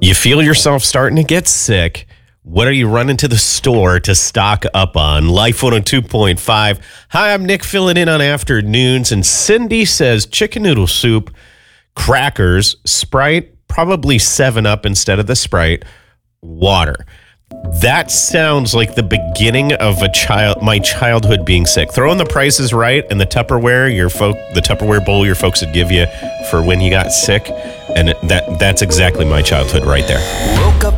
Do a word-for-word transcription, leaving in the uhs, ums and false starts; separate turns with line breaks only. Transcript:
You feel yourself starting to get sick. What are you running to the store to stock up on? Life one oh two point five. Hi, I'm Nick filling in on afternoons, and Cindy says chicken noodle soup, crackers, Sprite, probably seven up instead of the Sprite, water. That sounds like the beginning of a child, my childhood being sick. Throw in the Price is Right and the Tupperware, your folk, the Tupperware bowl your folks would give you for when you got sick, and that that's exactly my childhood right there. Woke up